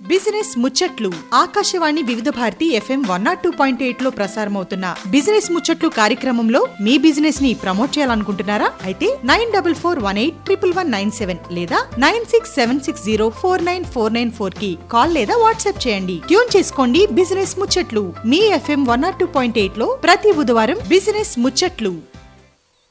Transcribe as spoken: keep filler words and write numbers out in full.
Business ముచ్చట్లు ఆకాశవాణి వివిధ Bharati FM one not two point eight లో ప్రసారమవుతున్న బిజినెస్ ముచ్చట్లు కార్యక్రమంలో మీ బిజినెస్ ని ప్రమోట్ చేయాలనుకుంటున్నారా? అయితే nine double four one eight triple one nine seven లేదా nine six seven six zero four nine four nine four కి కాల్ లేదా వాట్సాప్ చేయండి. ట్యూన్ చేసుకోండి బిజినెస్ ముచ్చట్లు మీ FM one not two point eight లో ప్రతి బుధవారం బిజినెస్ ముచ్చట్లు.